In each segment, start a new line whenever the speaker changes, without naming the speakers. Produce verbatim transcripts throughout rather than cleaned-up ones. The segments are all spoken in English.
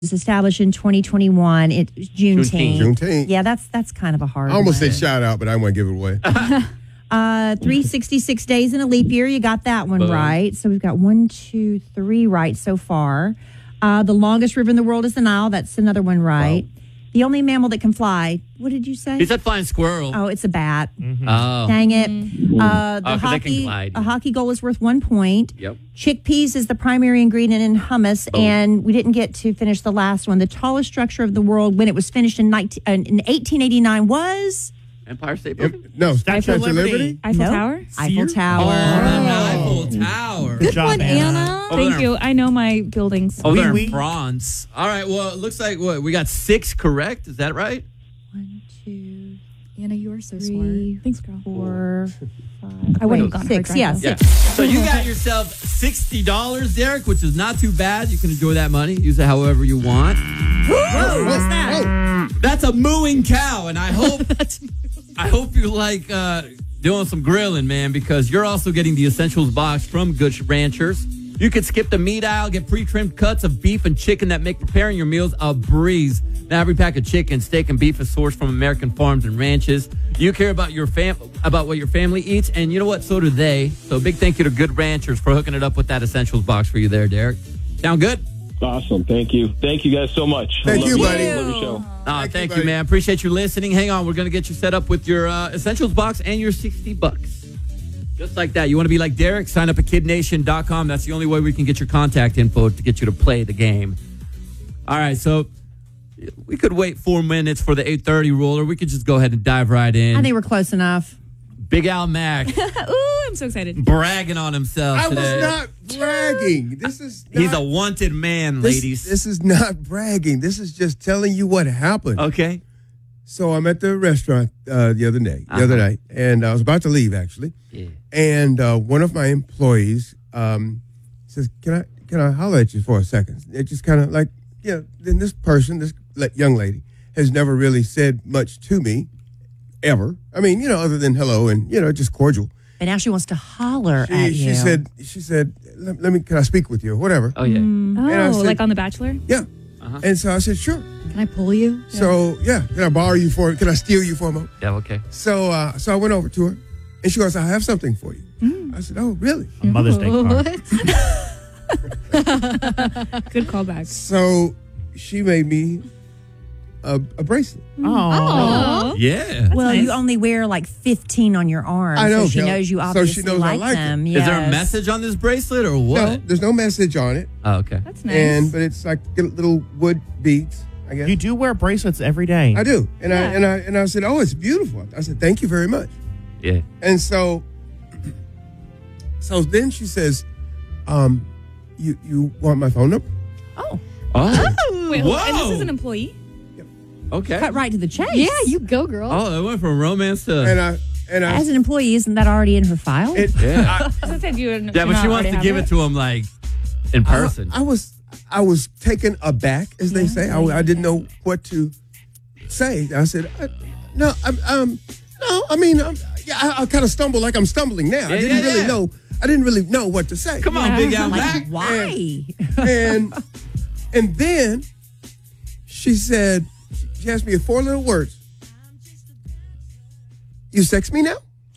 was established in twenty twenty-one. It's Juneteenth.
Juneteenth.
Yeah, that's that's kind of a hard
I almost
one.
said shout out, but I want to give it away.
Uh, three hundred sixty-six days in a leap year. You got that one
Boom.
right. So we've got one, two, three right so far. Uh, the longest river in the world is the Nile. That's another one right.
Wow.
The only mammal that can fly. What did you say?
He said flying squirrel.
Oh, it's a bat.
Oh.
Dang it. Uh, the
Oh, 'cause they can
hockey,
glide.
a hockey goal is worth one point.
Yep.
Chickpeas is the primary ingredient in hummus,
Oh.
and we didn't get to finish the last one. The tallest structure of the world when it was finished in, nineteen, uh, in eighteen eighty-nine was
Empire State Building.
No, Statue of
Liberty.
Liberty.
Eiffel
Nope.
Tower?
Eiffel
Sears?
Tower.
Oh, the Eiffel Tower.
Good
job,
one,
Anna.
Anna.
Over
Thank
there.
you. I know my buildings.
Oh, they're
Oui,
in
oui.
France. All right. Well, it looks like what we got six correct. Is that right?
One, two,
Anna, you are so
three,
smart. Thanks, girl.
four, five.
I wouldn't have gone
six.
hard
Yeah,
drive,
Yeah.
six.
So you got yourself sixty dollars, Derek, which is not too bad. You can enjoy that money. Use it however you want.
Whoa, what's that?
That's a mooing cow, and I hope I hope you like uh, doing some grilling, man, because you're also getting the Essentials box from Good Ranchers. You could skip the meat aisle, get pre-trimmed cuts of beef and chicken that make preparing your meals a breeze. Now, every pack of chicken, steak, and beef is sourced from American farms and ranches. You care about your fam- about what your family eats, and you know what? So do they. So, big thank you to Good Ranchers for hooking it up with that Essentials box for you there, Derek. Sound good?
Awesome. Thank you. Thank you guys so much.
Thank
Love
you, buddy.
Love your show.
Uh,
Thank
thank
you,
you,
buddy.
man. Appreciate you listening. Hang on. We're going to get you set up with your uh, Essentials box and your sixty bucks. Just like that. You want to be like Derek? Sign up at kid nation dot com. That's the only way we can get your contact info to get you to play the game. All right. So we could wait four minutes for the eight thirty rule, or we could just go ahead and dive right in.
I think we're close enough.
Big Al Mack
Ooh, I'm so excited.
bragging on himself
I was
today.
not bragging. This is not,
He's a wanted man,
this,
ladies.
This is not bragging. This is just telling you what happened.
Okay.
So I'm at the restaurant uh, the other day, the
Uh-huh.
other night, and I was about to leave actually.
Yeah.
And uh, one of my employees um, says, "Can I can I holler at you for a second?" It just kind of like, yeah. Then this person, this like, young lady, has never really said much to me, ever. I mean, you know, other than hello and you know, just cordial.
But now she wants to holler
She,
at
she
you.
said, she said, let, let me, can I speak with you or whatever?
Oh, yeah.
I
Oh,
said-
like on The Bachelor?
Yeah.
Uh-huh.
And so I said, sure.
Can I pull you?
So yeah, can I borrow you for? Can I steal you for a moment?
Yeah, okay.
So uh, so I went over to her, and she goes, "I have something for you." I said, "Oh, really?"
A Mother's Day card.
Good callback.
So she made me a, a bracelet.
Oh.
Oh.
Yeah.
well,
nice.
you only wear like fifteen on your arm.
I know,
So she
Kel.
knows you
So she
obviously
knows I
like,
like
them.
Is there a
Yes.
message on this bracelet or what?
No, there's no message on it,
Oh, okay.
That's nice.
and but it's like little wood beads. I guess
You do wear bracelets every day.
I do, and I
Yeah.
and I and I said, "Oh, it's beautiful." I said, "Thank you very much."
Yeah.
And so, so then she says, um, "You you want my phone number?"
Oh,
Oh.
Wait, hold on. And this
Whoa.
is an employee?
Okay.
cut right to the chase.
Yeah, you go, girl.
Oh, it went from romance to.
And I and I
As an employee, isn't that already in her file?
it,
Yeah.
I said you
Yeah, but she wants to give it to him like in person.
I, I was I was taken aback, as they say. I, I didn't know what to say. I said, I, "No, I'm, um, no. I mean, um, yeah, I, I kind of stumble like I'm stumbling now. I
Yeah,
didn't
yeah,
really
yeah.
know. I didn't really know what to say.
Come on, Big Al
like,
Mack.
why?
And and then she said, she asked me four little words. You sex me now?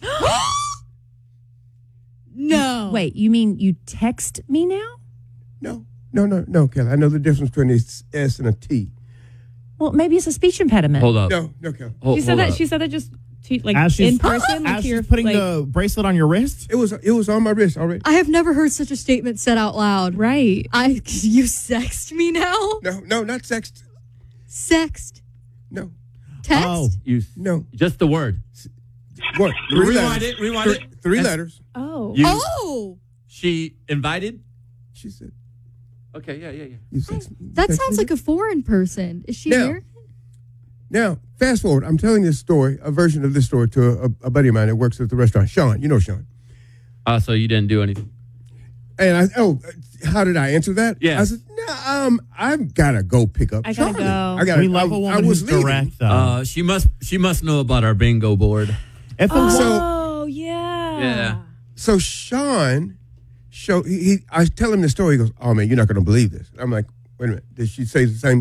No.
Wait, you mean you text me now?
No, no, no, no, Kelly. I know the difference between a S and a T.
Well, maybe it's a speech impediment.
Hold up.
No, no, Kelly.
Hold,
She said
hold
that.
up.
She said that just to, like
As she's,
in person. like,
as
to your,
she's putting
like,
the bracelet on your wrist.
It was it was on my wrist already.
I have never heard such a statement said out loud.
right.
I you sexed me now?
No, no, not sext.
Sexed?
No,
Text?
Oh.
You
no.
just the word.
What? Three
Rewind
letters.
it. Rewind
Three,
it.
three
And
letters.
Oh.
You,
Oh.
She invited.
She said,
Okay. Yeah. Yeah. Yeah.
"You sex me."
That sounds like a foreign person. Is she
No.
here?
Now, fast forward. I'm telling this story, a version of this story, to a, a buddy of mine that works at the restaurant, Sean. You know Sean.
Uh, so you didn't do anything.
And I, oh, how did I answer that?
Yeah.
I said, no, um, I've got to go pick up
I gotta
Charlie.
go.
I got
We love
I,
a
I
woman
was
who's
leaving.
direct, though.
Uh, she must. She must know about our bingo board.
if a
Oh, yeah.
Yeah.
So Sean, show he, he I tell him the story. He goes, "Oh man, you're not going to believe this." I'm like, "Wait a minute, did she say the same